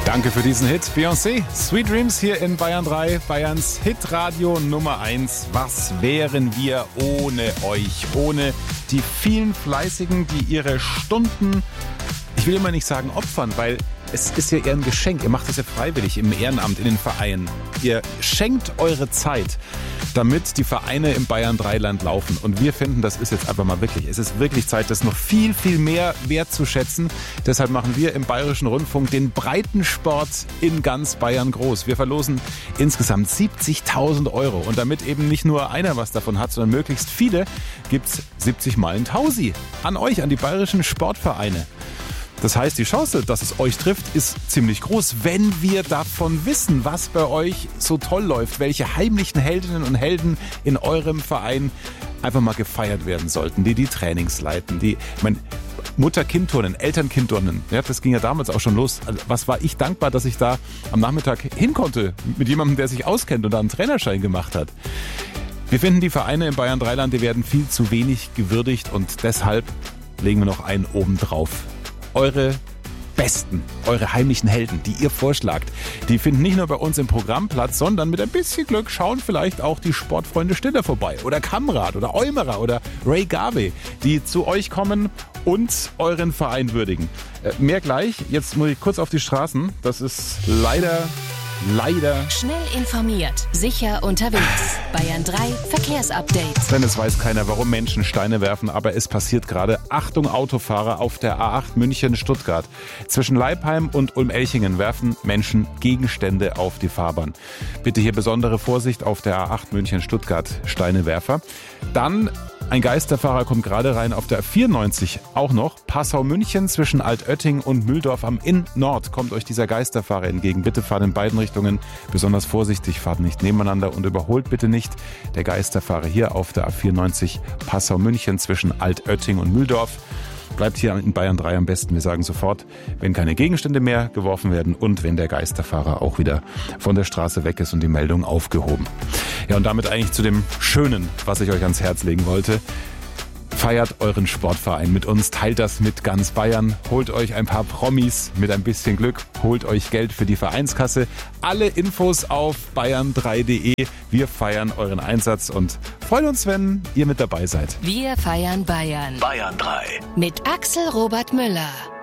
Danke für diesen Hit. Beyoncé, Sweet Dreams hier in Bayern 3, Bayerns Hitradio Nummer 1. Was wären wir ohne euch? Ohne die vielen Fleißigen, die ihre Stunden, ich will immer nicht sagen opfern, weil es ist ja eher ein Geschenk. Ihr macht das ja freiwillig im Ehrenamt, in den Vereinen. Ihr schenkt eure Zeit, damit die Vereine im Bayern 3-Land laufen. Und wir finden, das ist jetzt einfach mal wirklich, es ist wirklich Zeit, das noch viel, viel mehr wertzuschätzen. Deshalb machen wir im Bayerischen Rundfunk den Breitensport in ganz Bayern groß. Wir verlosen insgesamt 70.000 €. Und damit eben nicht nur einer was davon hat, sondern möglichst viele, gibt's 70 Mal ein Tausi an euch, an die bayerischen Sportvereine. Das heißt, die Chance, dass es euch trifft, ist ziemlich groß, wenn wir davon wissen, was bei euch so toll läuft, welche heimlichen Heldinnen und Helden in eurem Verein einfach mal gefeiert werden sollten, die Trainings leiten, Mutter-Kind-Turnen, Eltern-Kind-Turnen. Ja, das ging ja damals auch schon los. Also, was war ich dankbar, dass ich da am Nachmittag hin konnte mit jemandem, der sich auskennt und da einen Trainerschein gemacht hat. Wir finden, die Vereine im Bayern 3-Land, die werden viel zu wenig gewürdigt und deshalb legen wir noch einen oben drauf. Eure Besten, eure heimlichen Helden, die ihr vorschlagt, die finden nicht nur bei uns im Programm Platz, sondern mit ein bisschen Glück schauen vielleicht auch die Sportfreunde Stiller vorbei oder Kamrat oder Eumerer oder Ray Garvey, die zu euch kommen und euren Verein würdigen. Mehr gleich, jetzt muss ich kurz auf die Straßen, das ist leider... Schnell informiert, sicher unterwegs. Bayern 3 Verkehrsupdate. Denn es weiß keiner, warum Menschen Steine werfen, aber es passiert gerade. Achtung Autofahrer auf der A8 München-Stuttgart. Zwischen Leipheim und Ulm-Elchingen werfen Menschen Gegenstände auf die Fahrbahn. Bitte hier besondere Vorsicht auf der A8 München-Stuttgart, Steinewerfer. Dann ein Geisterfahrer kommt gerade rein auf der 94 auch noch. Passau-München zwischen Altötting und Mühldorf am Inn Nord kommt euch dieser Geisterfahrer entgegen. Bitte fahrt in beiden Richtungen besonders vorsichtig, fahrt nicht nebeneinander und überholt bitte nicht. Der Geisterfahrer hier auf der A94 Passau-München zwischen Altötting und Mühldorf. Bleibt hier in Bayern 3 am besten. Wir sagen sofort, wenn keine Gegenstände mehr geworfen werden und wenn der Geisterfahrer auch wieder von der Straße weg ist und die Meldung aufgehoben. Ja, und damit eigentlich zu dem Schönen, was ich euch ans Herz legen wollte. Feiert euren Sportverein mit uns, teilt das mit ganz Bayern, holt euch ein paar Promis mit ein bisschen Glück, holt euch Geld für die Vereinskasse. Alle Infos auf bayern3.de. Wir feiern euren Einsatz und freuen uns, wenn ihr mit dabei seid. Wir feiern Bayern. Bayern 3. Mit Axel Robert Müller.